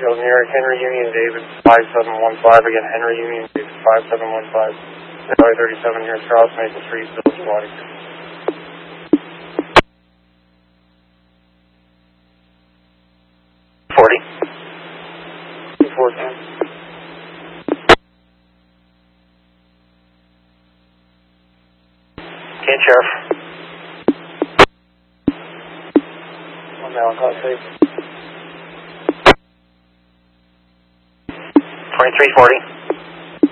New York, Henry Union, David, 5715. Again, Henry Union, David, 5715. Highway 37 here, Cross Maple Street, Village of Waddington. 40. 214. Kane Sheriff. One now, call safe. 2340.